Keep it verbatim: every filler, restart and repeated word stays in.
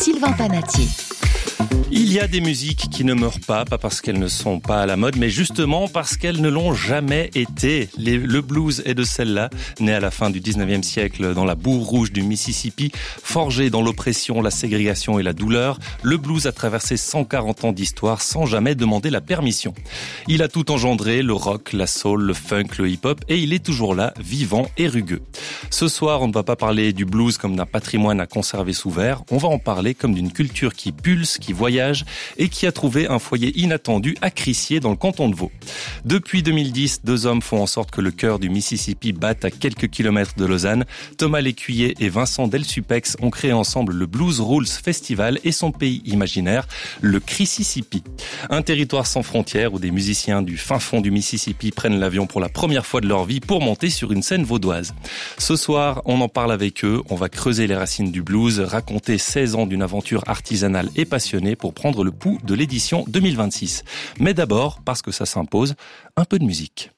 Sylvain Panatier. Il y a des musiques qui ne meurent pas, pas parce qu'elles ne sont pas à la mode, mais justement parce qu'elles ne l'ont jamais été. Les, le blues est de celle-là, né à la fin du dix-neuvième siècle dans la boue rouge du Mississippi, forgé dans l'oppression, la ségrégation et la douleur. Le blues a traversé cent quarante ans d'histoire sans jamais demander la permission. Il a tout engendré, le rock, la soul, le funk, le hip-hop, et il est toujours là, vivant et rugueux. Ce soir, on ne va pas parler du blues comme d'un patrimoine à conserver sous verre, on va en parler comme d'une culture qui pulse, qui voyage et qui a trouvé un foyer inattendu à Crissier dans le canton de Vaud. Depuis deux mille dix, deux hommes font en sorte que le cœur du Mississippi batte à quelques kilomètres de Lausanne. Thomas Lécuyer et Vincent Delsupex ont créé ensemble le Blues Rules Festival et son pays imaginaire, le Crississippi. Un territoire sans frontières où des musiciens du fin fond du Mississippi prennent l'avion pour la première fois de leur vie pour monter sur une scène vaudoise. Ce soir, on en parle avec eux, on va creuser les racines du blues, raconter seize ans d'une aventure artisanale et passionnée pour prendre le pouls de l'édition deux mille vingt-six. Mais d'abord, parce que ça s'impose, un peu de musique.